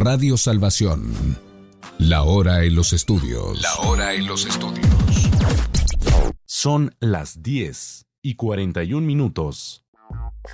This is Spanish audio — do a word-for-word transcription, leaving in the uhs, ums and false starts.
Radio Salvación. La hora en los estudios. La hora en los estudios. Son las diez y cuarenta y un minutos.